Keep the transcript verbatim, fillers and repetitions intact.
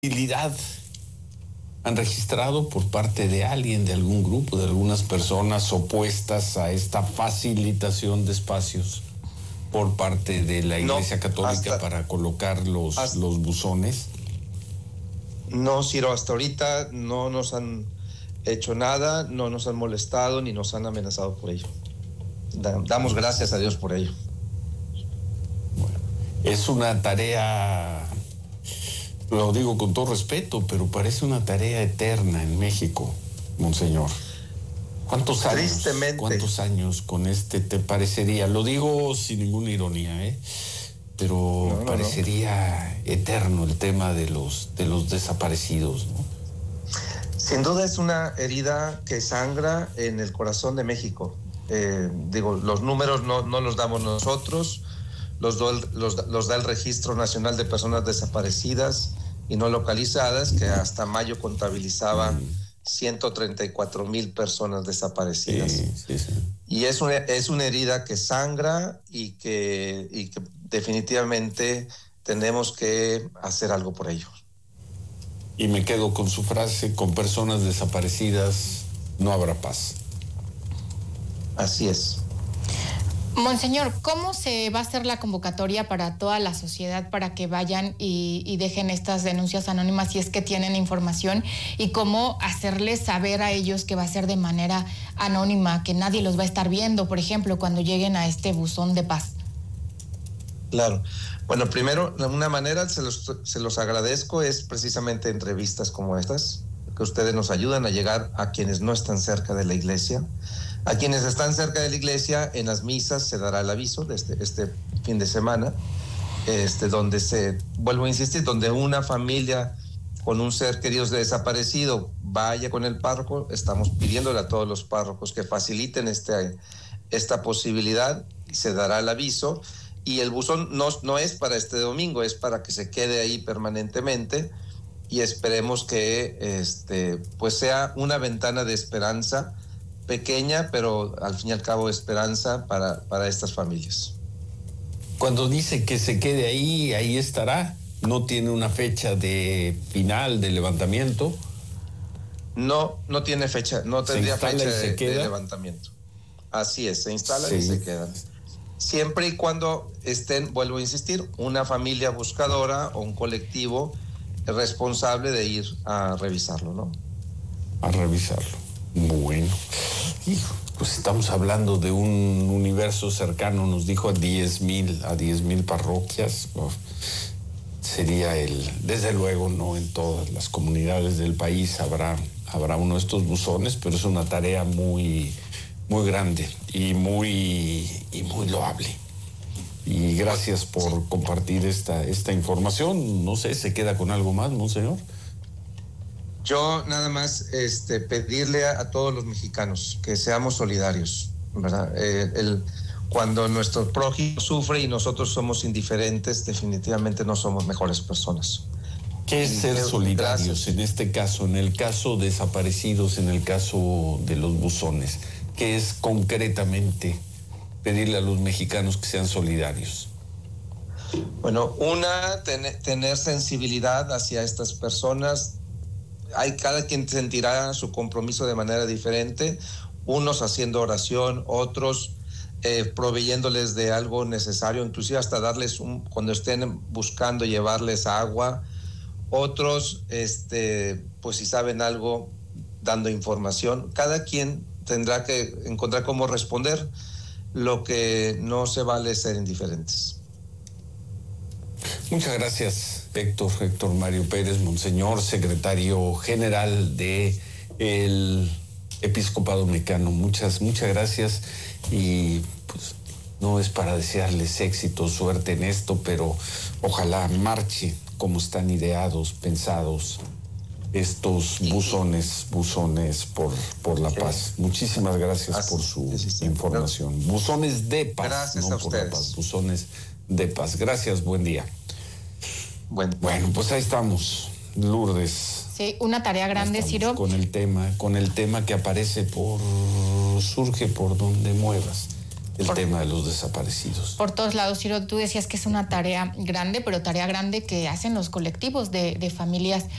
Hostilidad han registrado por parte de alguien, de algún grupo, de algunas personas opuestas a esta facilitación de espacios por parte de la Iglesia no, Católica hasta, para colocar los, hasta, los buzones? No, Ciro, hasta ahorita no nos han hecho nada, no nos han molestado ni nos han amenazado por ello. Damos gracias a Dios por ello. Bueno, es una tarea, lo digo con todo respeto, pero parece una tarea eterna en México, Monseñor. ¿Cuántos años? Tristemente. ¿Cuántos años con este te parecería? Lo digo sin ninguna ironía, ¿eh? Pero no, no, parecería no. eterno el tema de los, de los desaparecidos, ¿no? Sin duda es una herida que sangra en el corazón de México. Eh, digo, los números no, no los damos nosotros, los, do, los, los da el Registro Nacional de Personas Desaparecidas y No Localizadas, que hasta mayo contabilizaba mm. ciento treinta y cuatro mil personas desaparecidas. Sí, sí, sí. Y es una, es una herida que sangra y que, y que definitivamente tenemos que hacer algo por ello. Y me quedo con su frase: con personas desaparecidas no habrá paz. Así es. Monseñor, ¿cómo se va a hacer la convocatoria para toda la sociedad para que vayan y, y dejen estas denuncias anónimas si es que tienen información? ¿Y cómo hacerles saber a ellos que va a ser de manera anónima, que nadie los va a estar viendo, por ejemplo, cuando lleguen a este buzón de paz? Claro. Bueno, primero, de una manera se los, se los agradezco, es precisamente entrevistas como estas, que ustedes nos ayudan a llegar a quienes no están cerca de la iglesia. A quienes están cerca de la iglesia, en las misas se dará el aviso de este, este fin de semana, este, donde se, vuelvo a insistir, donde una familia con un ser querido desaparecido vaya con el párroco. Estamos pidiéndole a todos los párrocos que faciliten este, esta posibilidad, y se dará el aviso. Y el buzón no, no es para este domingo, es para que se quede ahí permanentemente, y esperemos que este, pues sea una ventana de esperanza pequeña, pero al fin y al cabo esperanza para, para estas familias. Cuando dice que se quede ahí, ahí estará. ¿No tiene una fecha de final de levantamiento? No, no tiene fecha, no tendría fecha de, de levantamiento. Así es, se instalan sí. y se quedan. Siempre y cuando estén, vuelvo a insistir, una familia buscadora o un colectivo responsable de ir a revisarlo, ¿no? A revisarlo. Bueno, hijo, pues estamos hablando de un universo cercano, nos dijo a diez mil, a diez mil parroquias. Oh, sería el, desde luego, no en todas las comunidades del país habrá, habrá uno de estos buzones, pero es una tarea muy, muy grande y muy, y muy loable. Y gracias por compartir esta, esta información. No sé, ¿se queda con algo más, Monseñor? Yo nada más este, pedirle a, a todos los mexicanos que seamos solidarios, ¿verdad? Eh, el, cuando nuestro prójimo sufre y nosotros somos indiferentes, definitivamente no somos mejores personas. ¿Qué es ser solidarios gracias. En este caso, en el caso de desaparecidos, en el caso de los buzones? ¿Qué es concretamente pedirle a los mexicanos que sean solidarios? Bueno, una, ten, tener sensibilidad hacia estas personas. Hay cada quien sentirá su compromiso de manera diferente, unos haciendo oración, otros eh, proveyéndoles de algo necesario, inclusive hasta darles un, cuando estén buscando llevarles agua, otros este, pues si saben algo, dando información. Cada quien tendrá que encontrar cómo responder. Lo que no se vale es ser indiferentes. Muchas gracias, Héctor, Héctor Mario Pérez, Monseñor, secretario general de el Episcopado Mexicano. Muchas, muchas gracias, y pues no es para desearles éxito, suerte en esto, pero ojalá marche como están ideados, pensados estos buzones, buzones por, por la paz. Muchísimas gracias Así, por su sí, sí. información. Buzones de paz, gracias no a por ustedes. la paz, buzones de paz. Gracias, buen día. Bueno, bueno, pues ahí estamos, Lourdes. Sí, una tarea grande, Ciro. Con el tema, con el tema que aparece por, surge por donde muevas, el por, tema de los desaparecidos. Por todos lados, Ciro, tú decías que es una tarea grande, pero tarea grande que hacen los colectivos de, de familias